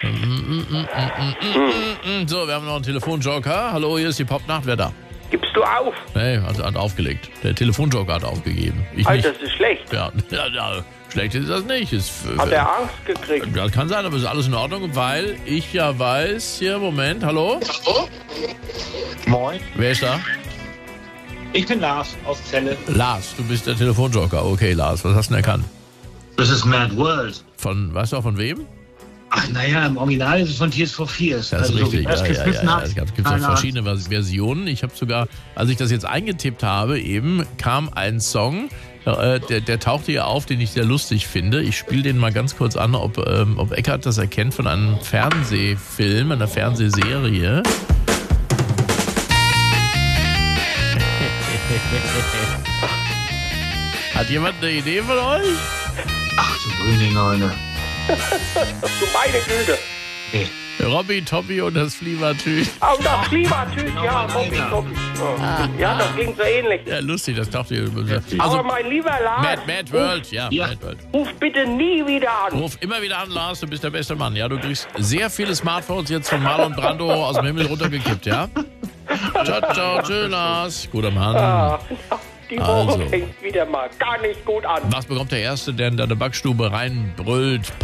So, wir haben noch einen Telefonjoker. Hallo, hier ist die Popnacht. Wer da? Gibst du auf? Nee, hat aufgelegt. Der Telefonjoker hat aufgegeben. Ich Alter, nicht. das ist schlecht. Ja, schlecht ist das nicht. Hat er Angst gekriegt? Das kann sein, aber ist alles in Ordnung, weil ich ja weiß, hier, Moment, hallo? Moin. Wer ist da? Ich bin Lars aus Celle. Lars, du bist der Telefonjoker. Okay, Lars, was hast du denn erkannt? Das ist Mad World. Weißt du auch von wem? Ach, naja, im Original ist es von Tears for Fears. Das ist richtig. So Ja. Es gibt auch verschiedene Versionen. Ich habe sogar, als ich das jetzt eingetippt habe, eben kam ein Song, der tauchte hier auf, den ich sehr lustig finde. Ich spiele den mal ganz kurz an, ob Eckart das erkennt von einem Fernsehfilm, einer Fernsehserie. Hat jemand eine Idee von euch? Ach du grüne Neune. Du meine Güte. Nee. Robby, Toppi und das Fliebertüt. Oh, das Klimatüt, ja, Robby. Ja, das ging so ähnlich. Ja, lustig, das tauchte hier. Aber mein lieber Lars, Mad World, ja, Ja. Mad World. ruf bitte nie wieder an. Ruf immer wieder an, Lars, du bist der beste Mann. Ja, du kriegst sehr viele Smartphones jetzt von Marlon Brando aus dem Himmel runtergekippt, ja? Ciao, ciao, tschüss, Lars. Guter Mann. Ah, die Woche Also. fängt wieder mal gar nicht gut an. Was bekommt der Erste, der in deine Backstube reinbrüllt?